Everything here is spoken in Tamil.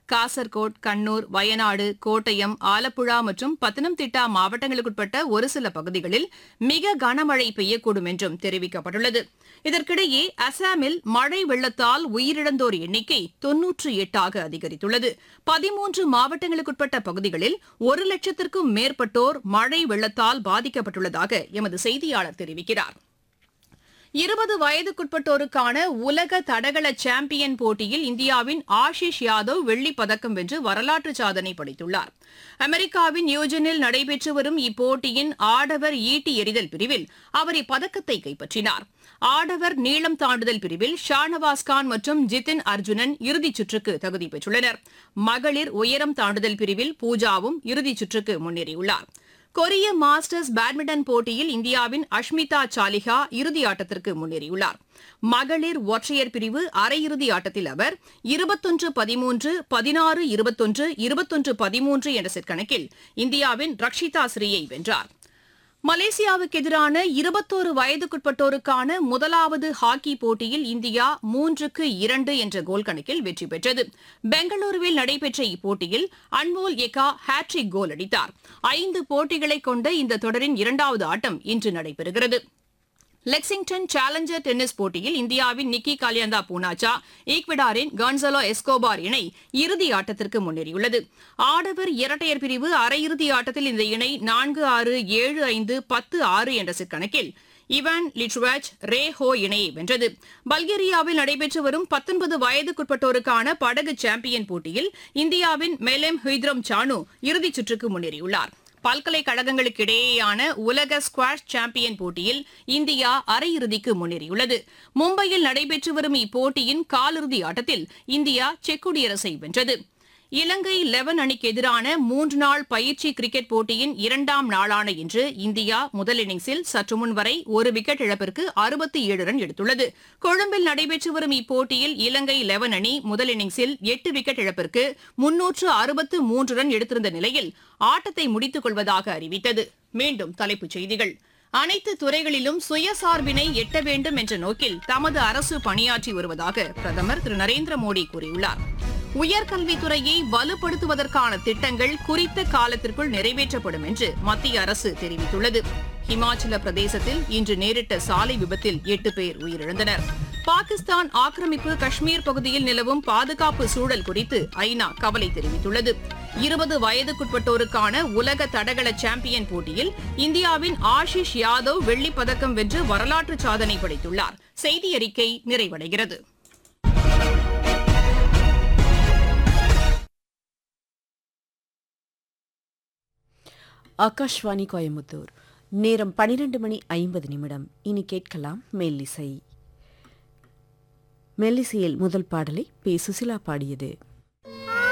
காசர்கோட், கண்ணூர், வயநாடு, கோட்டயம், ஆலப்புழா மற்றும் பத்தனம்திட்டா மாவட்டங்களுக்குட்பட்ட ஒரு சில பகுதிகளில் மிக கனமழை பெய்யக்கூடும் என்றும் தெரிவிக்கப்பட்டுள்ளது. இதற்கிடையே அசாமில் மழை வெள்ளத்தால் உயிரிழந்தோர் எண்ணிக்கை 98 அதிகரித்துள்ளது. 13 மாவட்டங்களுக்குட்பட்ட பகுதிகளில் 1,00,000க்கும் மேற்பட்டோர் மழை வெள்ளத்தால் பாதிக்கப்பட்டுள்ளதாக எமது செய்தியாளர் தெரிவிக்கிறார். 20 வயதுக்குட்பட்டோருக்கான உலக தடகள சாம்பியன் போட்டியில் இந்தியாவின் ஆஷிஷ் யாதவ் வெள்ளிப் பதக்கம் வென்று வரலாற்று சாதனை படைத்துள்ளார். அமெரிக்காவின் நியூஜனில் நடைபெற்று வரும் இப்போட்டியின் ஆடவர் ஈட்டி எறிதல் பிரிவில் அவர் இப்பதக்கத்தை கைப்பற்றினார். ஆடவர் நீளம் தாண்டுதல் பிரிவில் ஷானவாஸ்கான் மற்றும் ஜிதின் அர்ஜுனன் இறுதிச் சுற்றுக்கு தகுதி பெற்றுள்ளனர். மகளிர் உயரம் தாண்டுதல் பிரிவில் பூஜாவும் இறுதிச் சுற்றுக்கு முன்னேறியுள்ளார். கொரிய மாஸ்டர்ஸ் பேட்மிண்டன் போட்டியில் இந்தியாவின் அஷ்மிதா சாலிஹா இறுதி ஆட்டத்திற்கு முன்னேறியுள்ளார். மகளிர் ஒற்றையர் பிரிவு அரையிறுதி ஆட்டத்தில் அவர் 21-13, 16-21, 21-13 என்ற செட் கணக்கில் இந்தியாவின் ரக்ஷிதா ஸ்ரீயை வென்றார். மலேசியாவுக்கு எதிரான 21 வயதுக்குட்பட்டோருக்கான முதலாவது ஹாக்கி போட்டியில் இந்தியா 3-2 என்ற கோல் கணக்கில் வெற்றி பெற்றது. பெங்களூருவில் நடைபெற்ற இப்போட்டியில் அன்மோல் எக்கா ஹாட்ரிக் கோல் அடித்தார். 5 போட்டிகளை கொண்ட இந்த தொடரின் இரண்டாவது ஆட்டம் இன்று நடைபெறுகிறது. லெக்சிங்டன் சேலஞ்சர் டென்னிஸ் போட்டியில் இந்தியாவின் நிக்கி காலியந்தா பூனாச்சா, ஈக்வடாரின் கான்சலோ எஸ்கோபார் இணை இறுதி ஆட்டத்திற்கு முன்னேறியுள்ளது. ஆடவர் இரட்டையர் பிரிவு அரையிறுதி ஆட்டத்தில் இந்த இணை 4-6, 7-5, 10-6 என்ற செட் கணக்கில் இவான் லிட்வாச் ரே ஹோ இணையை வென்றது. பல்கேரியாவில் நடைபெற்று வரும் 19 வயதுக்குட்பட்டோருக்கான படகு சாம்பியன் போட்டியில் இந்தியாவின் மெலேம் ஹுய்த்ரம் சானு இறுதிச் சுற்றுக்கு முன்னேறியுள்ளார். பல்கலைக்கழகங்களுக்கு இடையேயான உலக ஸ்குவாஷ் சாம்பியன் போட்டியில் இந்தியா அரையிறுதிக்கு முன்னேறியுள்ளது. மும்பையில் நடைபெற்று வரும் இப்போட்டியின் காலிறுதி ஆட்டத்தில் இந்தியா செக் குடியரசை வென்றது. இலங்கை 11 அணிக்கு எதிரான 3 நாள் பயிற்சி கிரிக்கெட் போட்டியின் 2ஆம் நாளான இன்று இந்தியா முதல் இன்னிங்ஸில் சற்றுமுன் வரை ஒரு விக்கெட் இழப்பிற்கு 67 ரன் எடுத்துள்ளது. கொழும்பில் நடைபெற்று வரும் இப்போட்டியில் இலங்கை 11 அணி முதல் இன்னிங்ஸில் 8 விக்கெட் இழப்பிற்கு 363 ரன் எடுத்திருந்த நிலையில் ஆட்டத்தை முடித்துக் கொள்வதாக அறிவித்தது. மீண்டும் தலைப்புச் செய்திகள். அனைத்து துறைகளிலும் சுயசார்பினை எட்ட வேண்டும் என்ற நோக்கில் தமது அரசு பணியாற்றி வருவதாக பிரதமர் திரு நரேந்திர மோடி கூறியுள்ளார். உயர்கல்வித்துறையை வலுப்படுத்துவதற்கான திட்டங்கள் குறித்த காலத்திற்குள் நிறைவேற்றப்படும் என்று மத்திய அரசு தெரிவித்துள்ளது. ஹிமாச்சல பிரதேசத்தில் இன்று நேரிட்ட சாலை விபத்தில் 8 பேர் உயிரிழந்தனர். பாகிஸ்தான் ஆக்கிரமிப்பு காஷ்மீர் பகுதியில் நிலவும் பாதுகாப்பு சூழல் குறித்து ஐநா கவலை தெரிவித்துள்ளது. 20 வயதுக்குட்பட்டோருக்கான உலக தடகள சாம்பியன் போட்டியில் இந்தியாவின் ஆஷிஷ் யாதவ் வெள்ளிப் பதக்கம் வென்று வரலாற்று சாதனை படைத்துள்ளார். செய்தி அறிக்கை நிறைவடைகிறது. ஆகாஷ்வாணி கோயம்புத்தூர். நேரம் 12:50. இனி கேட்கலாம் மெல்லிசை. மெல்லிசையில் முதல் பாடலை பி. சுசிலா பாடியது.